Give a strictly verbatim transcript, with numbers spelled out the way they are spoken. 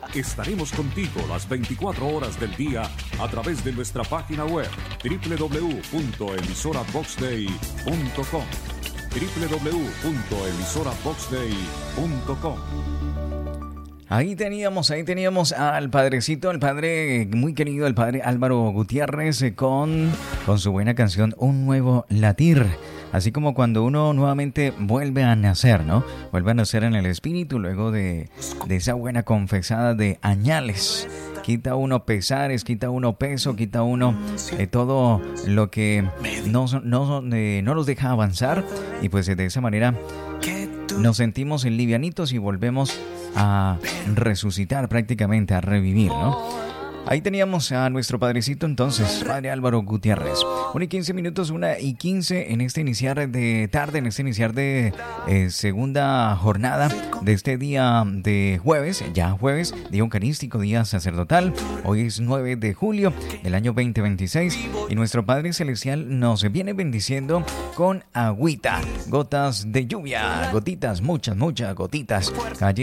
Estaremos contigo las veinticuatro horas del día a través de nuestra página web doble u doble u doble u punto emisora box day punto com. doble u doble u doble u punto emisora box day punto com. Ahí teníamos, ahí teníamos al padrecito, el padre muy querido, el padre Álvaro Gutiérrez, con, con su buena canción Un Nuevo Latir. Así como cuando uno nuevamente vuelve a nacer, ¿no? Vuelve a nacer en el espíritu luego de, de esa buena confesada de añales. Quita uno pesares, quita uno peso, quita uno eh, todo lo que no, no, eh, no nos deja avanzar. Y pues de esa manera nos sentimos livianitos y volvemos a resucitar prácticamente, a revivir, ¿no? Ahí teníamos a nuestro padrecito entonces, padre Álvaro Gutiérrez. Una y quince minutos, una y quince en este iniciar de tarde, en este iniciar de eh, segunda jornada de este día de jueves, ya jueves, día eucarístico, día sacerdotal. Hoy es nueve de julio del año veinte veintiséis y nuestro Padre Celestial nos viene bendiciendo con agüita, gotas de lluvia, gotitas, muchas, muchas gotitas.